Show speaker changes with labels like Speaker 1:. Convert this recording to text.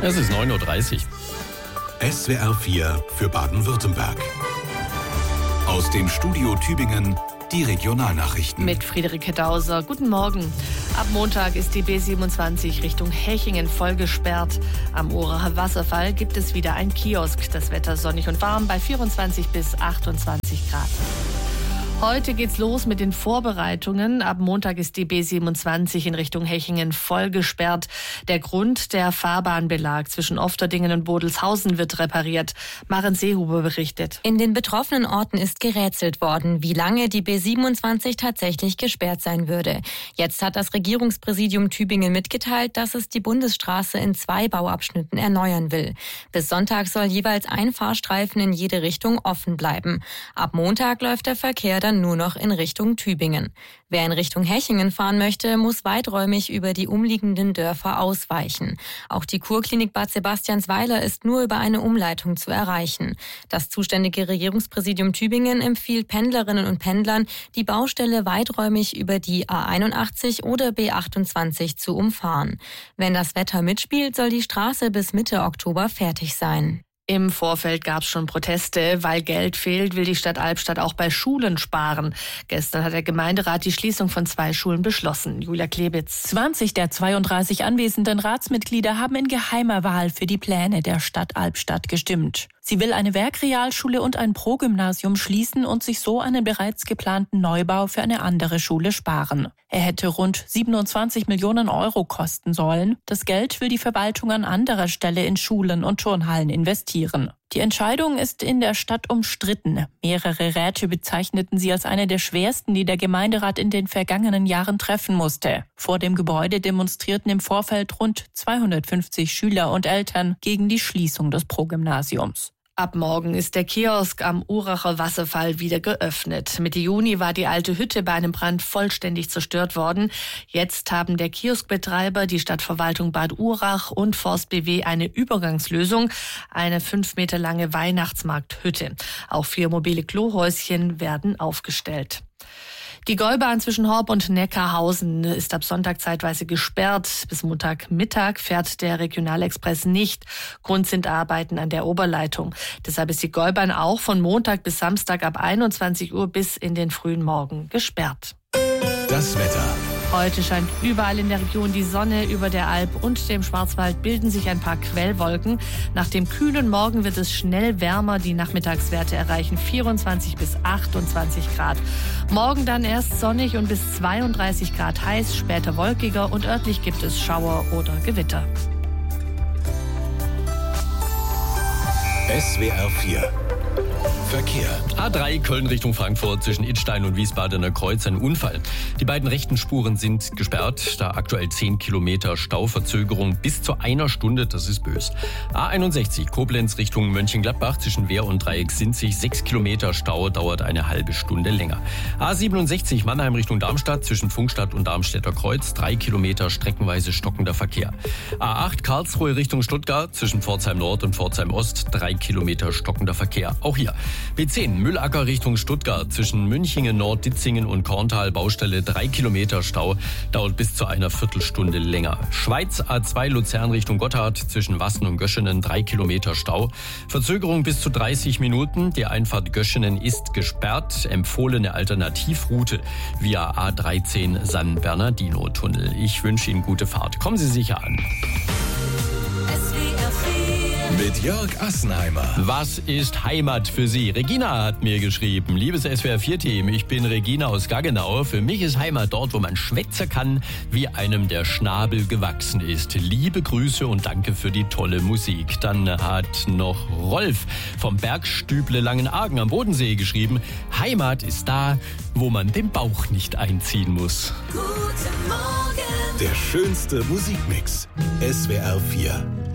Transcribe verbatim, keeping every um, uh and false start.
Speaker 1: Es ist neun Uhr dreißig.
Speaker 2: S W R vier für Baden-Württemberg. Aus dem Studio Tübingen die Regionalnachrichten.
Speaker 3: Mit Friederike Dauser. Guten Morgen. Ab Montag ist die B siebenundzwanzig Richtung Hechingen voll gesperrt. Am Uracher Wasserfall gibt es wieder ein Kiosk. Das Wetter sonnig und warm bei vierundzwanzig bis achtundzwanzig Grad. Heute geht's los mit den Vorbereitungen. Ab Montag ist die B siebenundzwanzig in Richtung Hechingen voll gesperrt. Der Grund, der Fahrbahnbelag zwischen Ofterdingen und Bodelshausen wird repariert. Maren Seehuber berichtet.
Speaker 4: In den betroffenen Orten ist gerätselt worden, wie lange die B siebenundzwanzig tatsächlich gesperrt sein würde. Jetzt hat das Regierungspräsidium Tübingen mitgeteilt, dass es die Bundesstraße in zwei Bauabschnitten erneuern will. Bis Sonntag soll jeweils ein Fahrstreifen in jede Richtung offen bleiben. Ab Montag läuft der Verkehr dann nur noch in Richtung Tübingen. Wer in Richtung Hechingen fahren möchte, muss weiträumig über die umliegenden Dörfer ausweichen. Auch die Kurklinik Bad Sebastiansweiler ist nur über eine Umleitung zu erreichen. Das zuständige Regierungspräsidium Tübingen empfiehlt Pendlerinnen und Pendlern, die Baustelle weiträumig über die A einundachtzig oder B achtundzwanzig zu umfahren. Wenn das Wetter mitspielt, soll die Straße bis Mitte Oktober fertig sein.
Speaker 3: Im Vorfeld gab es schon Proteste. Weil Geld fehlt, will die Stadt Albstadt auch bei Schulen sparen. Gestern hat der Gemeinderat die Schließung von zwei Schulen beschlossen. Julia Klebitz.
Speaker 5: zwanzig der zweiunddreißig anwesenden Ratsmitglieder haben in geheimer Wahl für die Pläne der Stadt Albstadt gestimmt. Sie will eine Werkrealschule und ein Progymnasium schließen und sich so einen bereits geplanten Neubau für eine andere Schule sparen. Er hätte rund siebenundzwanzig Millionen Euro kosten sollen. Das Geld will die Verwaltung an anderer Stelle in Schulen und Turnhallen investieren. Die Entscheidung ist in der Stadt umstritten. Mehrere Räte bezeichneten sie als eine der schwersten, die der Gemeinderat in den vergangenen Jahren treffen musste. Vor dem Gebäude demonstrierten im Vorfeld rund zweihundertfünfzig Schüler und Eltern gegen die Schließung des Progymnasiums.
Speaker 3: Ab morgen ist der Kiosk am Uracher Wasserfall wieder geöffnet. Mitte Juni war die alte Hütte bei einem Brand vollständig zerstört worden. Jetzt haben der Kioskbetreiber, die Stadtverwaltung Bad Urach und Forst B W eine Übergangslösung, eine fünf Meter lange Weihnachtsmarkthütte. Auch vier mobile Klohäuschen werden aufgestellt. Die Gäubahn zwischen Horb und Neckarhausen ist ab Sonntag zeitweise gesperrt. Bis Montagmittag fährt der Regionalexpress nicht. Grund sind Arbeiten an der Oberleitung. Deshalb ist die Gäubahn auch von Montag bis Samstag ab einundzwanzig Uhr bis in den frühen Morgen gesperrt.
Speaker 2: Das Wetter.
Speaker 3: Heute scheint überall in der Region die Sonne. Über der Alp und dem Schwarzwald bilden sich ein paar Quellwolken. Nach dem kühlen Morgen wird es schnell wärmer. Die Nachmittagswerte erreichen vierundzwanzig bis achtundzwanzig Grad. Morgen dann erst sonnig und bis zweiunddreißig Grad heiß, später wolkiger und örtlich gibt es Schauer oder Gewitter.
Speaker 2: S W R vier Verkehr.
Speaker 1: A drei Köln Richtung Frankfurt zwischen Idstein und Wiesbadener Kreuz ein Unfall. Die beiden rechten Spuren sind gesperrt, da aktuell zehn Kilometer Stauverzögerung bis zu einer Stunde, das ist bös. A einundsechzig Koblenz Richtung Mönchengladbach zwischen Wehr und Dreieck Sinzig, sechs Kilometer Stau, dauert eine halbe Stunde länger. A siebenundsechzig Mannheim Richtung Darmstadt zwischen Funkstadt und Darmstädter Kreuz, drei Kilometer streckenweise stockender Verkehr. A acht Karlsruhe Richtung Stuttgart zwischen Pforzheim Nord und Pforzheim Ost, drei Kilometer stockender Verkehr. Auch hier. B zehn Müllacker Richtung Stuttgart zwischen Münchingen Nord, Ditzingen und Korntal Baustelle, drei Kilometer Stau, dauert bis zu einer Viertelstunde länger. Schweiz A zwei Luzern Richtung Gotthard zwischen Wassen und Göschenen, drei Kilometer Stau. Verzögerung bis zu dreißig Minuten. Die Einfahrt Göschenen ist gesperrt. Empfohlene Alternativroute via A dreizehn San Bernardino Tunnel. Ich wünsche Ihnen gute Fahrt. Kommen Sie sicher an.
Speaker 2: Mit Jörg Assenheimer.
Speaker 1: Was ist Heimat für Sie? Regina hat mir geschrieben. Liebes S W R vier Team, ich bin Regina aus Gaggenau. Für mich ist Heimat dort, wo man schwätzen kann, wie einem der Schnabel gewachsen ist. Liebe Grüße und danke für die tolle Musik. Dann hat noch Rolf vom Bergstüble Langenargen am Bodensee geschrieben. Heimat ist da, wo man den Bauch nicht einziehen muss.
Speaker 2: Guten Morgen. Der schönste Musikmix. S W R vier.